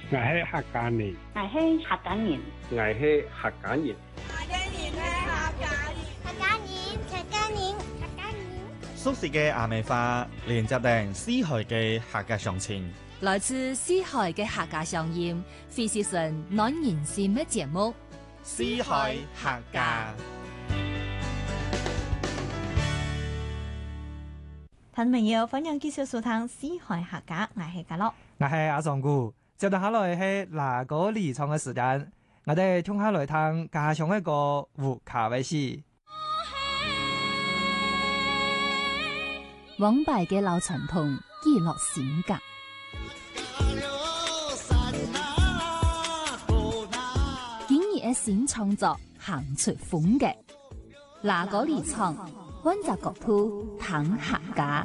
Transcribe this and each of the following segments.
我係客家人， 我係客家人， 我係客家人。 熟悉嘅阿美話，連接定四海嘅客家鄉情。 來自四海嘅客家鄉音，非是純暖人心嘅節目。 四海客家， 聽眾朋友，歡迎繼續收聽四海客家，我係嘉樂， 我係阿尚姑。接住下來係哪個離場嘅時間，我哋聽下來聽家鄉一個胡卡威士。 往敗嘅老傳統，記錄性格。今日嘅新創作，行出風格。哪個離場，溫習國土，談客家。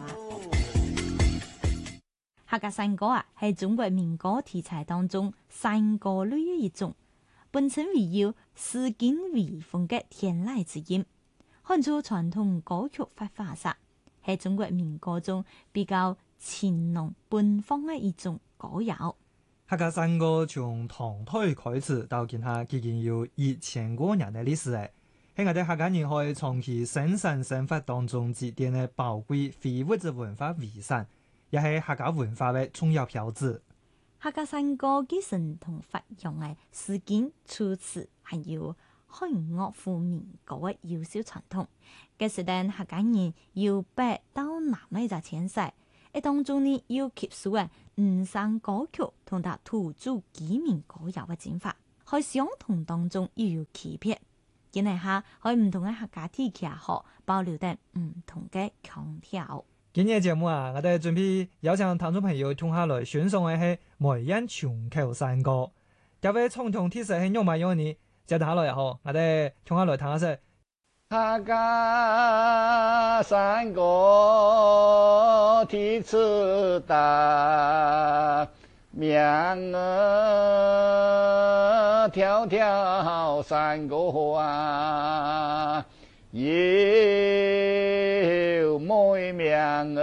客家山歌啊，係中國民歌題材當中山歌類嘅一種，本身圍繞詩境微風嘅天籟之音，看出傳統歌曲發化煞，係中國民歌中比較情濃奔放嘅一種歌謠。 客家山歌從唐代開始到今下，已經有1000多年嘅歷史誒，喺我哋客家人可以長期生產生活當中積澱嘅寶貴非物質文化遺產。也係客家文化嘅重要標誌。 客家山歌繼承同發揚嘅詩境措辭，還有漢樂府民歌嘅優秀傳統。嘅時代客家人由北到南呢就遷徙，喺當中呢要吸收嘅五山歌曲同埋土著居民歌謠嘅進化，喺相同當中又有區別。今日下喺唔同嘅客家地區學保留得唔同嘅腔調。 今日節目啊，我哋準備邀請聽眾朋友聽下來選送嘅係梅縣長口山歌。各位傳統特色係用乜用呢？接下來又好，我哋聽下來聽下先。 客家山歌題詞大，名兒條條山歌花。有梅名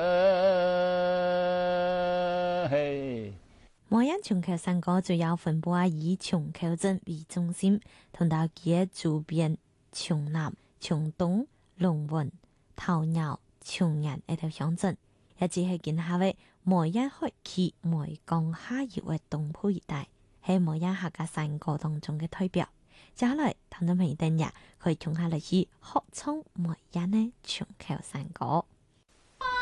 嘿， 梅縣長口山歌主要分布以長口鎮為中心，同到其嘅周邊長南、長東、龍雲、桃園、長安呢條鄉鎮，一直係今下嘅梅縣海區梅江下游嘅東部一帶，係梅縣客家山歌當中嘅代表。接下來，聽眾朋友哋可以聽下嚟去學唱梅縣嘅長口山歌。